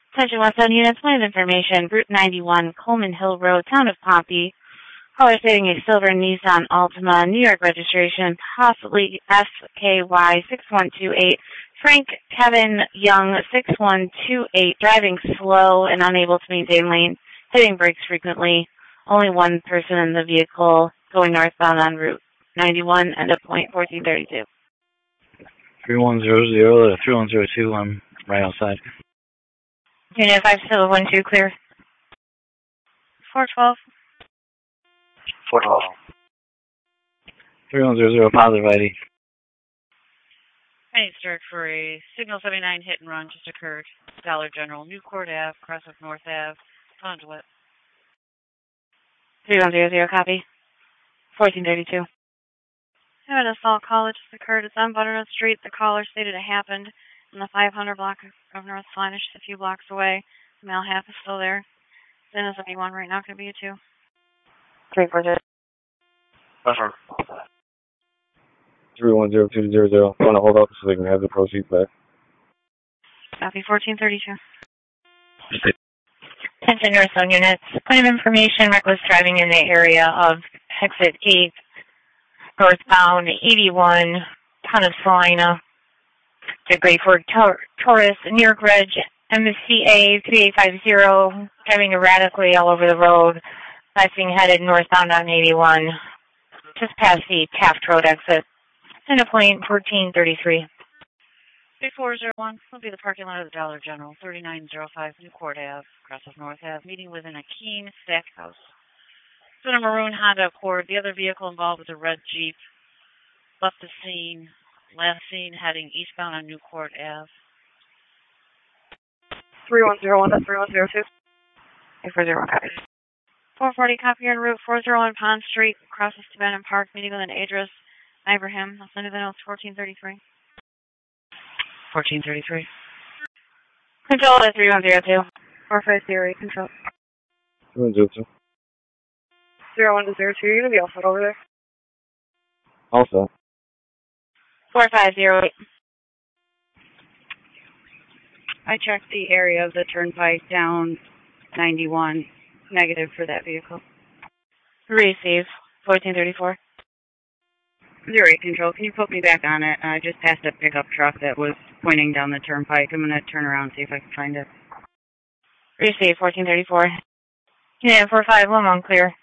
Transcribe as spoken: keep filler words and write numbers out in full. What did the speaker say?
Attention West End units, point of information, Route ninety-one, Coleman Hill Road, Town of Pompey. Caller stating a silver Nissan Altima, New York registration, possibly S K Y six one two eight. Frank Kevin Young, six one two eight, driving slow and unable to maintain lane, hitting brakes frequently. Only one person in the vehicle going northbound on Route ninety-one, end of point fourteen thirty-two. three one zero zero to three one zero two, I'm right outside. Unit five seven one two, clear. four twelve. four twelve. three one zero zero, positive I D. I need to start for a Signal seventy-nine hit and run just occurred. Dollar General, Newcourt Ave, cross of North Ave, Conduit. three one zero zero, copy. fourteen thirty-two. I have an assault call that just occurred. It's on Butternut Street. The caller stated it happened in the five hundred block of North Flemish, a few blocks away. The male half is still there. Then is anyone right now? Could be you two. three four zero. Confirm. three one zero two zero zero. Want to hold up so they can have the proceeds back. Copy, fourteen thirty-two. Attention North Zone units. Point of information, reckless driving in the area of exit eight, northbound eighty-one, Town of Salina, to Great Ford Taurus, New York Reg, M C A three eight five zero, driving erratically all over the road, last being headed northbound on eighty-one, just past the Taft Road exit. Center point fourteen thirty-three. three four zero one will be the parking lot of the Dollar General, thirty-nine oh five Newcourt Ave, cross of North Ave, meeting within a Keene Stackhouse. It's in a maroon Honda Accord. The other vehicle involved was a red Jeep. Left the scene, last seen heading eastbound on Newcourt Ave. three one zero one, that's three one zero two. three four zero one, copy. four forty, copy on Route four oh one Pond Street, crosses to Benham Park, meeting with an Idris Ibrahim. I'll send you the notes, fourteen thirty-three. fourteen thirty-three. Control at three one zero two. four five zero eight, control. three one zero two. zero one to zero two, you're going to be all set over there. Also. four five zero eight. I checked the area of the turnpike down ninety-one, negative for that vehicle. Receive, fourteen thirty-four. Zero eight control, can you put me back on it? I just passed a pickup truck that was pointing down the turnpike. I'm going to turn around and see if I can find it. Receive, fourteen thirty-four. Yeah, four five one one, clear.